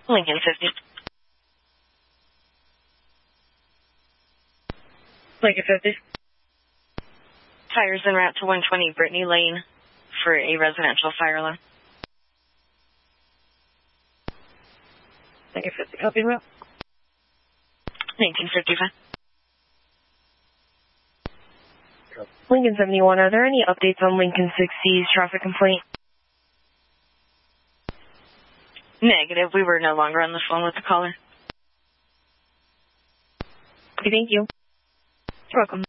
Lincoln 50. Lincoln 50. Fires en route to 120 Brittany Lane for a residential fire alarm. Lincoln 50, copy route. Lincoln 55. Lincoln 71, are there any updates on Lincoln 60's traffic complaint? Negative, we were no longer on the phone with the caller. Okay, thank you. You're welcome.